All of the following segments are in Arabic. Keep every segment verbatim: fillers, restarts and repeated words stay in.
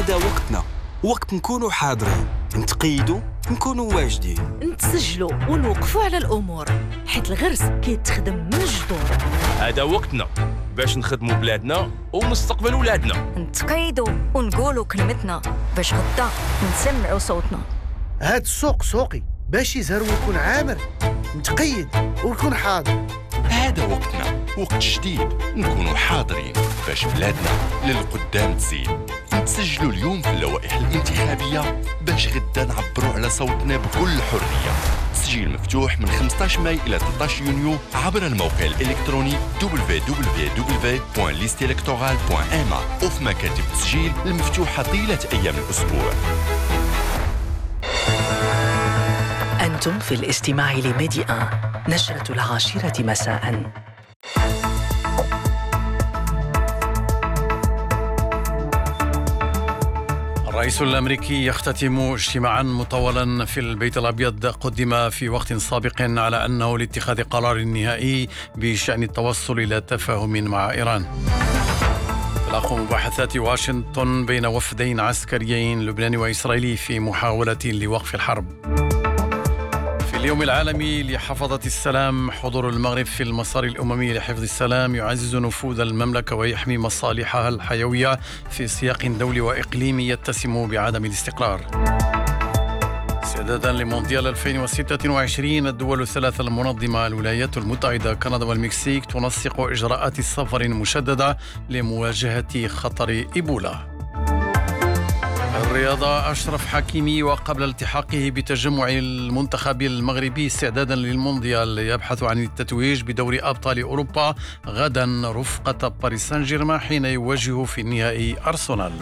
هذا وقتنا، وقت نكونوا حاضرين، نتقيدوا، نكونوا واجدين، نتسجلوا ونوقفوا على الأمور، حيت الغرس كيتخدم من الجذور. هذا وقتنا باش نخدموا بلادنا ومستقبل ولادنا، نتقيدوا ونقولوا كلمتنا باش غدا نسمعوا صوتنا. هاد السوق سوقي باش يزهر ويكون عامر، نتقيد ويكون حاضر. هذا وقتنا، وقت جديد نكونوا حاضرين باش بلادنا للقدام تزيد. نتسجلوا اليوم في اللوائح الانتخابية باش غدا نعبروا على صوتنا بكل حرية. تسجيل مفتوح من خمسة عشر ماي إلى ثلاثة عشر يونيو عبر الموقع الإلكتروني دبليو دبليو دبليو دوت ليست إلكتورال دوت إم إيه وفي مكاتب التسجيل المفتوحة طيلة أيام الأسبوع. أنتم في الاستماع لميدي آن، نشرة العاشرة مساءً. الرئيس الأمريكي يختتم اجتماعاً مطولاً في البيت الأبيض قدم في وقت سابق على أنه لاتخاذ قرار نهائي بشأن التوصل إلى تفاهم مع إيران. تلاقوا مباحثات واشنطن بين وفدين عسكريين لبناني وإسرائيلي في محاولة لوقف الحرب. اليوم العالمي لحفظة السلام، حضور المغرب في المسار الأممي لحفظ السلام يعزز نفوذ المملكة ويحمي مصالحها الحيوية في سياق دولي وإقليمي يتسم بعدم الاستقرار. استعدادا لمونديال ألفين وستة وعشرين، الدول الثلاثة المنظمة الولايات المتحدة كندا والمكسيك تنسق إجراءات السفر مشددة لمواجهة خطر إيبولا. الرياضة، أشرف حكيمي وقبل التحاقه بتجمع المنتخب المغربي استعدادا للمونديال يبحث عن التتويج بدوري أبطال أوروبا غدا رفقة باريس سان جيرمان حين يواجه في النهائي أرسنال.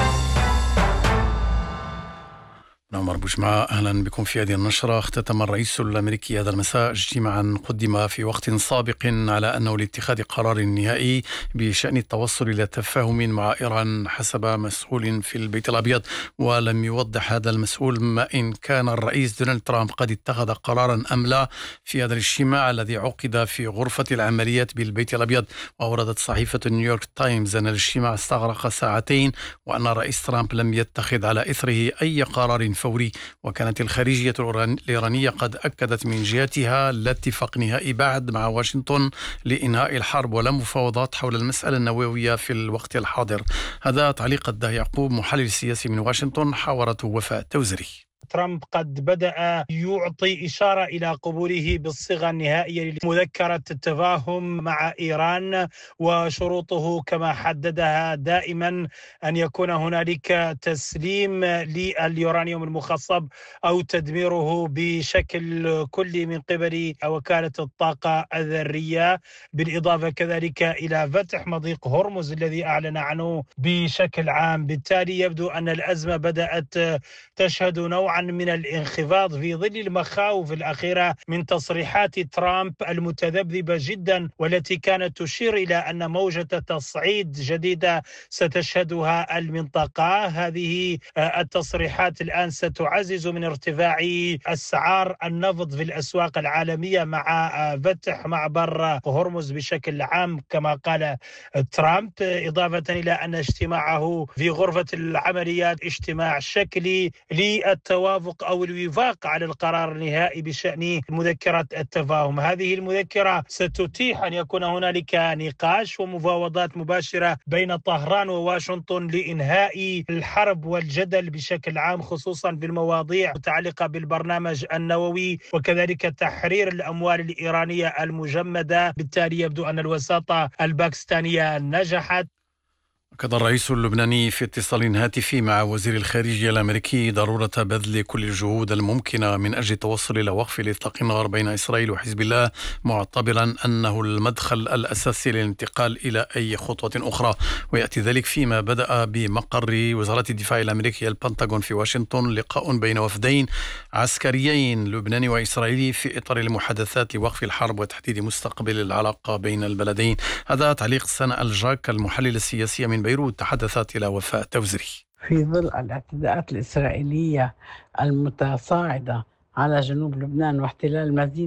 نعمر بوجمعة، أهلا بكم في هذه النشرة. اختتم الرئيس الأمريكي هذا المساء اجتماعا قدم في وقت سابق على أنه لاتخاذ قرار نهائي بشأن التوصل إلى تفاهم مع إيران حسب مسؤول في البيت الأبيض، ولم يوضح هذا المسؤول ما إن كان الرئيس دونالد ترامب قد اتخذ قرارا أم لا في هذا الاجتماع الذي عقد في غرفة العمليات بالبيت الأبيض. وأوردت صحيفة نيويورك تايمز أن الاجتماع استغرق ساعتين وأن الرئيس ترامب لم يتخذ على إثره أي قرار فوري. وكانت الخارجية الإيرانية قد أكدت من جهتها لا اتفاق نهائي بعد مع واشنطن لإنهاء الحرب ولا مفاوضات حول المسألة النووية في الوقت الحاضر. هذا تعليق الداهي يعقوب، محلل سياسي من واشنطن، حاورته وفاء توزري. ترامب قد بدأ يعطي إشارة إلى قبوله بالصيغة النهائية لمذكرة التفاهم مع إيران، وشروطه كما حددها دائما أن يكون هنالك تسليم لليورانيوم المخصب أو تدميره بشكل كلي من قبل وكالة الطاقة الذرية، بالإضافة كذلك إلى فتح مضيق هرمز الذي أعلن عنه بشكل عام. بالتالي يبدو أن الأزمة بدأت تشهد نوعا من الانخفاض في ظل المخاوف الأخيرة من تصريحات ترامب المتذبذبة جدا، والتي كانت تشير إلى أن موجة تصعيد جديدة ستشهدها المنطقة. هذه التصريحات الآن ستعزز من ارتفاع أسعار النفط في الأسواق العالمية مع فتح معبر هرمز بشكل عام كما قال ترامب، إضافة إلى أن اجتماعه في غرفة العمليات اجتماع شكلي للتوافق أو الوفاق على القرار النهائي بشأن مذكرة التفاهم. هذه المذكرة ستتيح أن يكون هنالك نقاش ومفاوضات مباشرة بين طهران وواشنطن لإنهاء الحرب والجدل بشكل عام، خصوصا في المواضيع المتعلقة بالبرنامج النووي وكذلك تحرير الأموال الإيرانية المجمدة. بالتالي يبدو أن الوساطة الباكستانية نجحت. أكد الرئيس اللبناني في اتصال هاتفي مع وزير الخارجية الأمريكي ضرورة بذل كل الجهود الممكنة من أجل التوصل إلى وقف الإطلاق النار بين إسرائيل وحزب الله، معتبرا أنه المدخل الأساسي للانتقال إلى أي خطوة أخرى. ويأتي ذلك فيما بدأ بمقر وزارة الدفاع الأمريكية البنتاغون في واشنطن لقاء بين وفدين عسكريين لبناني وإسرائيلي في إطار المحادثات لوقف الحرب وتحديد مستقبل العلاقة بين البلدين. هذا تعليق سنة الجاك، المحلل السياسي من بيروت، تحدثت إلى وفاء توزري. في ظل الاعتداءات الإسرائيلية المتصاعدة على جنوب لبنان واحتلال المزيد